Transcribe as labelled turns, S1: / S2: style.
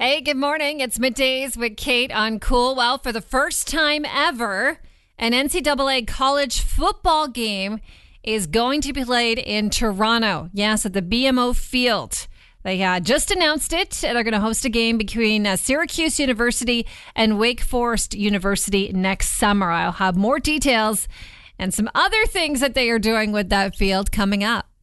S1: Hey, good morning. It's Middays with Kate on Cool. Well, for the first time ever, an NCAA college football game is going to be played in Toronto. Yes, at the BMO Field. They just announced it. They're going to host a game between Syracuse University and Wake Forest University next summer. I'll have more details and some other things that they are doing with that field coming up.